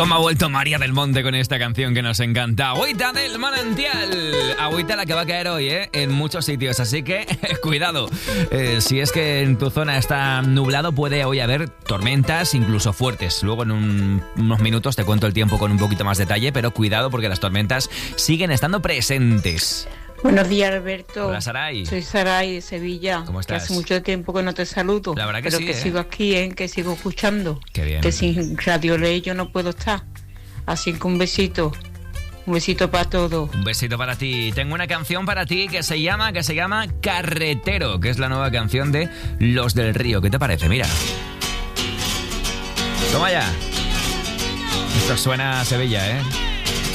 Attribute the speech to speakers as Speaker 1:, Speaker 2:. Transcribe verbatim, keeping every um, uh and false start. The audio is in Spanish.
Speaker 1: cómo ha vuelto María del Monte con esta canción que nos encanta. Agüita del manantial. Agüita la que va a caer hoy, ¿eh? En muchos sitios, así que cuidado. Eh, si es que en tu zona está nublado, puede hoy haber tormentas, incluso fuertes. Luego en un, unos minutos te cuento el tiempo con un poquito más detalle, pero cuidado porque las tormentas siguen estando presentes.
Speaker 2: Buenos días, Alberto.
Speaker 1: Hola, Saray.
Speaker 2: Soy Saray de Sevilla.
Speaker 1: ¿Cómo estás?
Speaker 2: Que hace mucho tiempo que no te saludo.
Speaker 1: La verdad que
Speaker 2: pero
Speaker 1: sí,
Speaker 2: que
Speaker 1: ¿eh?
Speaker 2: sigo aquí, ¿eh? Que sigo escuchando.
Speaker 1: Qué bien.
Speaker 2: Que sin Radio Ley yo no puedo estar. Así que un besito. Un besito para todos.
Speaker 1: Un besito para ti. Tengo una canción para ti que se llama, que se llama Carretero, que es la nueva canción de Los del Río. ¿Qué te parece? Mira. Toma ya. Esto suena a Sevilla, ¿eh?